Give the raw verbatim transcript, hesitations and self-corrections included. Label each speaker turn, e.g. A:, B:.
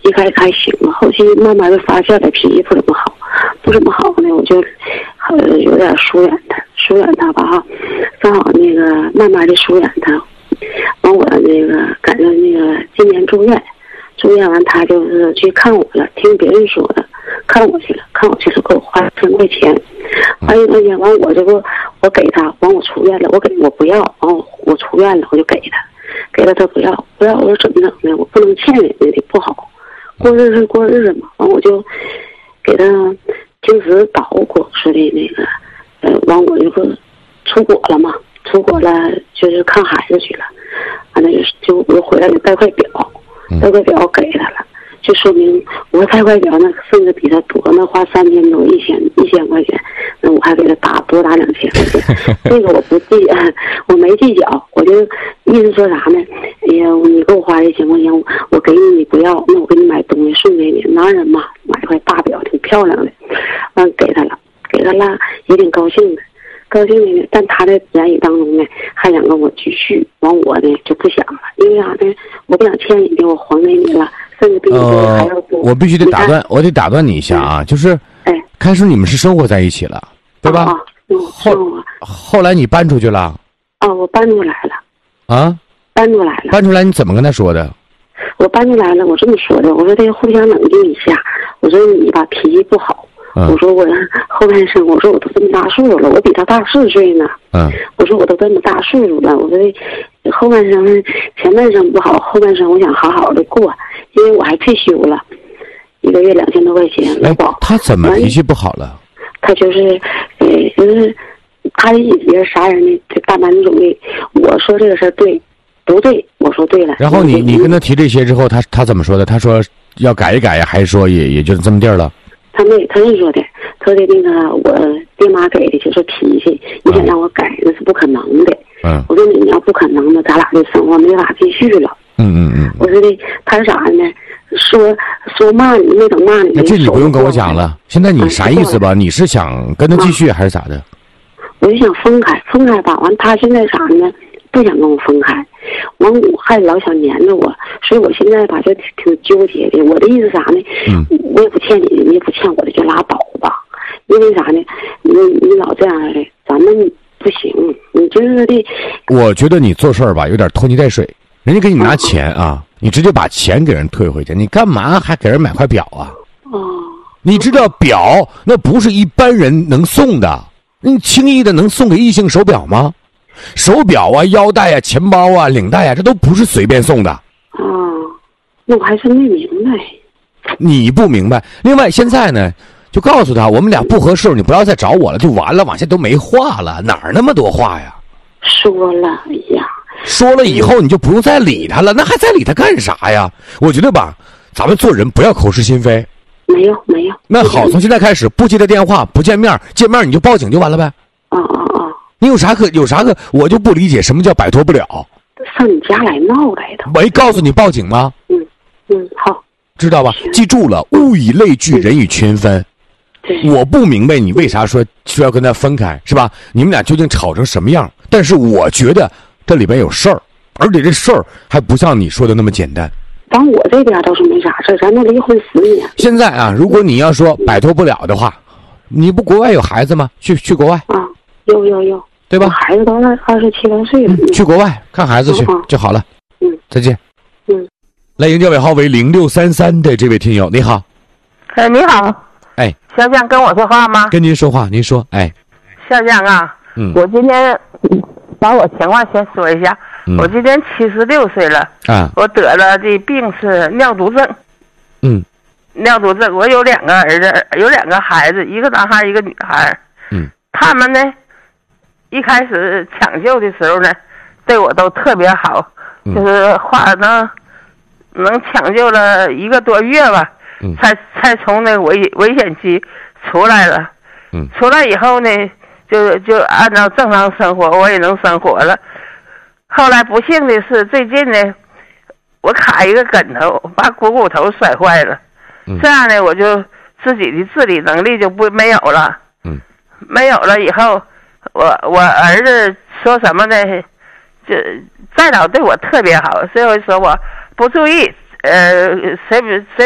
A: 一开始还行了，后期慢慢的发现了脾气不怎么好，不怎么好呢，我就呃有点疏远他，疏远他吧哈，正好那个慢慢的疏远他，完我那个赶上那个今年住院，住院完他就是去看我了，听别人说的，看我去了，看我去了给我花千块钱，花一块钱完我这不我给他，完我出院了，我给我不要，完我我出院了我就给他。给了他不要不要，我说怎么整呢？我不能欠人家的，不好，过日子过日子嘛。完我就给他平时捣鼓说的那个，呃，完我就出国了嘛，出国了就是看孩子去了，完了就就我回来就带块表，带块表给他了，就说明我带块表那甚至比他多，那花三千多一千一千块钱，那我还给他打多打两千块钱，这个我不计，我没计较，我就意思说啥呢？哎呀，你给我花一千块钱，我给你你不要，那我给你买东西送给你，男人嘛，买块大表挺漂亮的，完给他了，给他了也挺高兴的。高兴的呢，但他在言语当中呢，还想跟我继续，完我呢就不想了，因为啥呢？我不想欠你的，我还给你了，甚至比你还要多。
B: 呃、我必须得打断，我得打断你一下啊，嗯、就是，
A: 哎，
B: 开始你们是生活在一起了，对吧？
A: 啊，嗯、
B: 后后来你搬出去了。
A: 啊，我搬出来了。
B: 啊？搬
A: 出来了。
B: 搬出来你怎么跟他说的？
A: 我搬出来了，我这么说的，我说得互相冷静一下，我说你吧脾气不好。嗯、我说我后半生，我说我都这么大岁数了，我比他大四岁呢。嗯，我说我都这么大岁数了，我说后半生前半生不好，后半生我想好好的过，因为我还退休了，一个月两千多块钱劳保。
B: 他怎么脾气不好了？
A: 他就是，呃，就是他的意思是啥人呢？就大男子主义。我说这个事儿对，不对？我说对了。
B: 然后你你跟他提这些之后，他他怎么说的？他说要改一改呀，还是说也也就是这么地儿了？
A: 他没，他是说的，他的那个我爹妈给的就是脾气，你想让我改那是不可能的。嗯，我说你要不可能的，咱俩的生活没法继续了。
B: 嗯嗯嗯。
A: 我说的他是啥呢？说说骂你，没等骂你。
B: 那这你不用跟我讲了。现在你啥意思吧？你是想跟他继续还是咋的？
A: 我就想分开，分开吧。完，他现在啥呢？不想跟我分开，完我还老想黏着我，所以我现在吧就挺挺纠结的。我的意思啥呢？嗯，我也不欠你的，你也不欠我的，就拉倒吧。因为啥呢？你你老这样的，咱们不行。你就是的。
B: 我觉得你做事儿吧有点拖泥带水。人家给你拿钱啊，啊你直接把钱给人退回去，你干嘛还给人买块表啊？哦，你知道表那不是一般人能送的，你轻易的能送给异性手表吗？手表啊、腰带啊、钱包啊、领带啊，这都不是随便送的。
A: 哦，那我还真没明白。
B: 你不明白。另外，现在呢，就告诉他，我们俩不合适，你不要再找我了，就完了。往下都没话了，哪儿那么多话呀？
A: 说了，哎呀，
B: 说了以后你就不用再理他了，那还再理他干啥呀？我觉得吧，咱们做人不要口是心非。
A: 没有，没有。
B: 那好，从现在开始不接他电话，不见面，见面你就报警就完了呗。
A: 哦哦哦。
B: 你有啥可有啥可，我就不理解什么叫摆脱不了。
A: 上你家来闹来的。
B: 没告诉你报警吗？
A: 嗯嗯，好，
B: 知道吧？记住了，物以类聚，人以群分。
A: 对。
B: 我不明白你为啥说说要跟他分开，是吧？你们俩究竟吵成什么样？但是我觉得这里边有事儿，而且这事儿还不像你说的那么简单。
A: 反正我这边倒是没啥事，咱都离婚十年。
B: 现在啊，如果你要说摆脱不了的话，你不国外有孩子吗？去去国外
A: 啊。有有有，
B: 对吧？
A: 孩子都二二十七八岁了、
B: 嗯，去国外看孩子去、嗯、就好了。
A: 嗯，
B: 再见。
A: 嗯，
B: 来，营业尾号为零六三三的这位听友，你好。
C: 哎，你好。
B: 哎，
C: 小江跟我说话吗？
B: 跟您说话，您说。哎，
C: 小江啊，嗯，我今天把我情况先说一下。嗯、我今年七十六岁了。啊，我得了的病是尿毒症。
B: 嗯，
C: 尿毒症，我有两个儿子，有两个孩子，一个男孩，一个女孩。
B: 嗯。
C: 他们呢，一开始抢救的时候呢，对我都特别好，嗯、就是花能能抢救了一个多月吧，嗯、才才从那个危危险期出来了。
B: 嗯，
C: 出来以后呢，就就按照正常生活，我也能生活了。后来不幸的是，最近呢，我卡一个跟头，把股骨头摔坏了。嗯、这样呢，我就自己的自理能力就不没有了。没有了以后，我我儿子说什么呢？就再老对我特别好，所以说我不注意，呃，谁谁